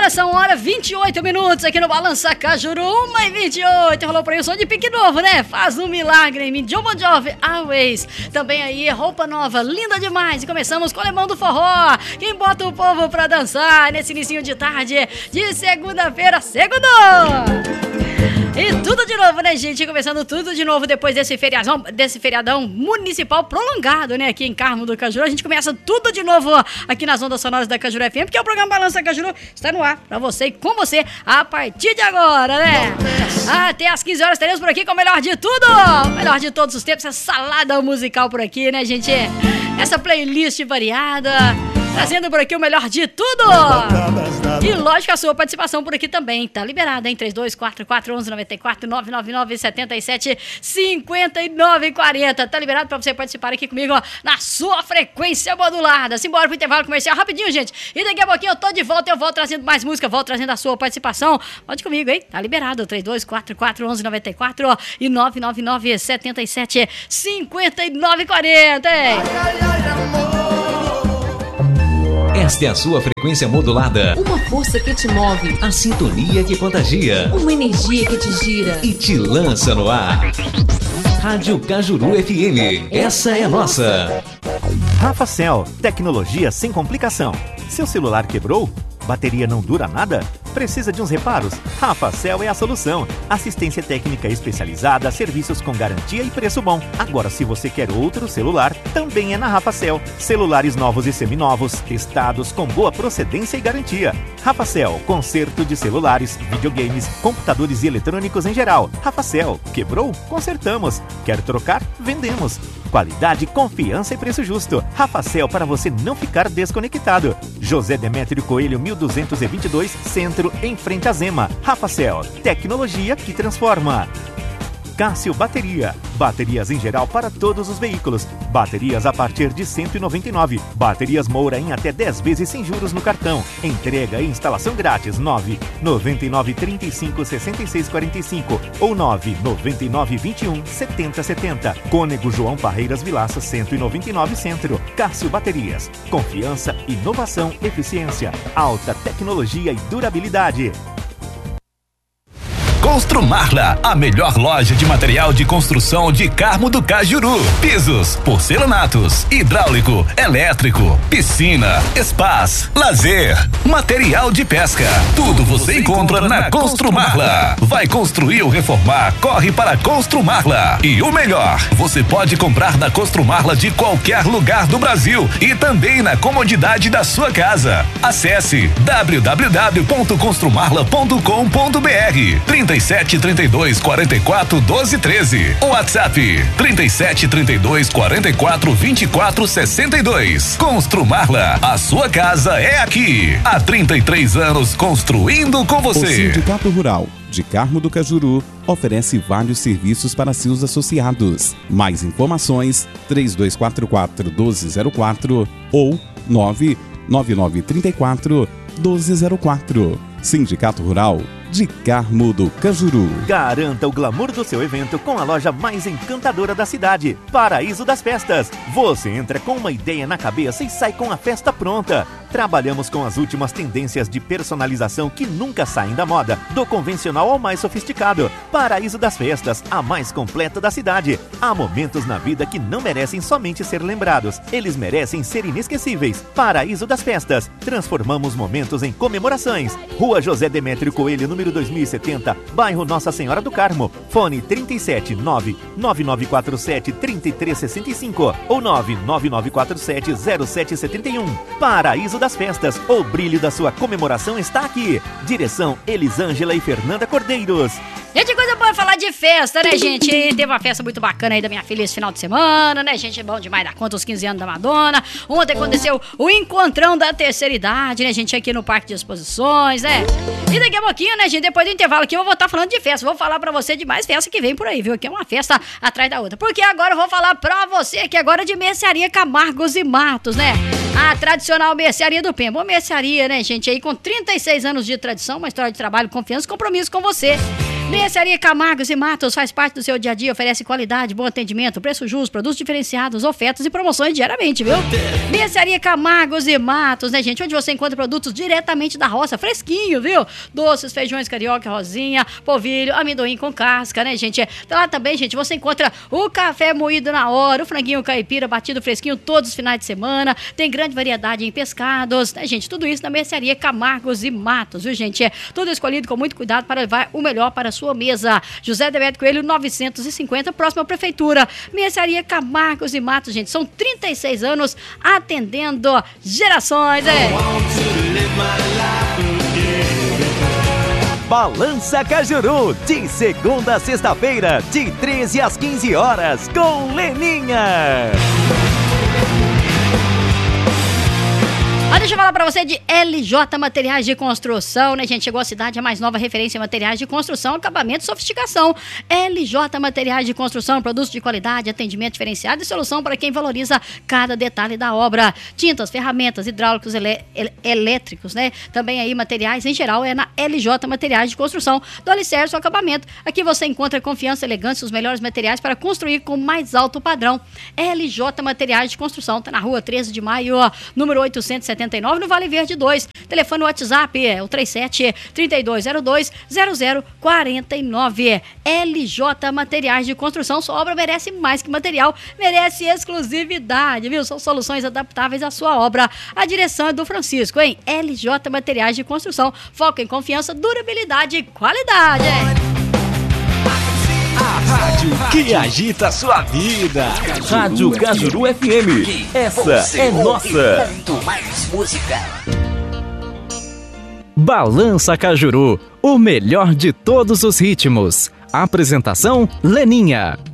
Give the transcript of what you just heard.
são hora 28 minutos aqui no Balança Cajuru, 1h28. Rolou por aí o som de Pique Novo, né? Faz um milagre em mim, John Bon Jovi, Always. Também aí, roupa nova, linda demais. E começamos com o Alemão do Forró, quem bota o povo pra dançar nesse inicinho de tarde de segunda-feira, segundou! E tudo de novo, né, gente? Começando tudo de novo depois desse feriadão municipal prolongado, né? Aqui em Carmo do Cajuru. A gente começa tudo de novo aqui nas ondas sonoras da Cajuru FM, porque o programa Balança Cajuru está no ar pra você e com você a partir de agora, né? Até às 15 horas teremos por aqui com o melhor de tudo! O melhor de todos os tempos, essa salada musical por aqui, né, gente? Essa playlist variada, trazendo por aqui o melhor de tudo! E lógico, a sua participação por aqui também tá liberada, hein? 3244-1194, 999-77-5940. Tá liberado pra você participar aqui comigo, ó, na sua frequência modulada. Simbora pro intervalo comercial rapidinho, gente. E daqui a pouquinho eu tô de volta, eu volto trazendo mais música, volto trazendo a sua participação. Pode comigo, hein? Tá liberado, 3244-1194 e 999-77-5940, hein? Esta é a sua frequência modulada. Uma força que te move. A sintonia que contagia. Uma energia que te gira. E te lança no ar. Rádio Cajuru FM. Essa é nossa. Rafacel, tecnologia sem complicação. Seu celular quebrou? Bateria não dura nada? Precisa de uns reparos? Rafacel é a solução. Assistência técnica especializada, serviços com garantia e preço bom. Agora, se você quer outro celular, também é na Rafacel. Celulares novos e seminovos, testados com boa procedência e garantia. Rafacel, conserto de celulares, videogames, computadores e eletrônicos em geral. Rafacel, quebrou? Consertamos. Quer trocar? Vendemos. Qualidade, confiança e preço justo. Rafacel, para você não ficar desconectado. José Demétrio Coelho, 1222, Centro, em frente à Zema. Rafacel, tecnologia que transforma. Cássio Bateria. Baterias em geral para todos os veículos. Baterias a partir de R$ 199. Baterias Moura em até 10 vezes sem juros no cartão. Entrega e instalação grátis. 999356645 ou 999217070. Cônego João Parreiras Vilaça 199 Centro. Cássio Baterias. Confiança, inovação, eficiência, alta tecnologia e durabilidade. Construmarla, a melhor loja de material de construção de Carmo do Cajuru. Pisos, porcelanatos, hidráulico, elétrico, piscina, spas, lazer, material de pesca. Tudo você encontra na Construmarla. Vai construir ou reformar? Corre para Construmarla. E o melhor, você pode comprar na Construmarla de qualquer lugar do Brasil e também na comodidade da sua casa. Acesse www.construmarla.com.br 37 32 44 12 13. O WhatsApp 37 32 44 24 62. Construmarla, a sua casa é aqui. Há 33 anos construindo com você. O Sindicato Rural de Carmo do Cajuru oferece vários serviços para seus associados. Mais informações 3244 1204 ou 99934 1204. Sindicato Rural de Carmo do Cajuru. Garanta o glamour do seu evento com a loja mais encantadora da cidade, Paraíso das Festas. Você entra com uma ideia na cabeça e sai com a festa pronta. Trabalhamos com as últimas tendências de personalização que nunca saem da moda, do convencional ao mais sofisticado. Paraíso das Festas, a mais completa da cidade. Há momentos na vida que não merecem somente ser lembrados, eles merecem ser inesquecíveis. Paraíso das Festas, transformamos momentos em comemorações. Rua José Demétrio Coelho, número 2070, bairro Nossa Senhora do Carmo. Fone 37 99947 3365 ou 99947 0771. Paraíso das Festas, o brilho da sua comemoração está aqui. Direção Elisângela e Fernanda Cordeiros. Gente, coisa boa falar de festa, né, gente? Teve uma festa muito bacana aí da minha filha esse final de semana, né, gente? É bom demais dar conta, os 15 anos da Madonna. Ontem aconteceu o encontrão da terceira idade, né, gente? Aqui no Parque de Exposições, né? E daqui a pouquinho, né, gente? Depois do intervalo aqui eu vou estar falando de festa. Vou falar pra você de mais festa que vem por aí, viu? Que é uma festa atrás da outra. Porque agora eu vou falar pra você que agora é de Mercearia Camargos e Matos, né? A tradicional mercearia do Pemba. Uma mercearia, né, gente? Aí com 36 anos de tradição, uma história de trabalho, confiança e compromisso com você. Mercearia Camargos e Matos faz parte do seu dia a dia, oferece qualidade, bom atendimento, preço justo, produtos diferenciados, ofertas e promoções diariamente, viu? Mercearia Camargos e Matos, né, gente? Onde você encontra produtos diretamente da roça, fresquinho, viu? Doces, feijões carioca, rosinha, polvilho, amendoim com casca, né, gente? Lá também, gente, você encontra o café moído na hora, o franguinho caipira batido fresquinho todos os finais de semana. Tem grande variedade em pescados, né, gente? Tudo isso na Mercearia Camargos e Matos, viu, gente? É tudo escolhido com muito cuidado para levar o melhor para a sua mesa. José Demetrio Coelho, 950, próxima à prefeitura. Mercearia Camargos e Matos, gente. São 36 anos atendendo gerações, Balança Cajuru, de segunda a sexta-feira, de 13 às 15 horas, com Leninha. Deixa eu falar pra você de LJ Materiais de Construção, né, gente? Chegou à cidade, a mais nova referência em materiais de construção, acabamento e sofisticação. LJ Materiais de Construção, produtos de qualidade, atendimento diferenciado e solução para quem valoriza cada detalhe da obra. Tintas, ferramentas, hidráulicos, elétricos, né? Também aí materiais em geral é na LJ Materiais de Construção, do alicerce ao acabamento. Aqui você encontra confiança, elegância, os melhores materiais para construir com mais alto padrão. LJ Materiais de Construção, tá na rua 13 de maio, número 879, no Vale Verde 2. Telefone WhatsApp é o 37-3202-0049. LJ Materiais de Construção, sua obra merece mais que material, merece exclusividade, viu? São soluções adaptáveis à sua obra. A direção é do Francisco, hein? LJ Materiais de Construção, foco em confiança, durabilidade e qualidade, A rádio que agita a sua vida. Rádio Cajuru FM. Essa é nossa. Muito mais música. Balança Cajuru, o melhor de todos os ritmos. Apresentação Leninha.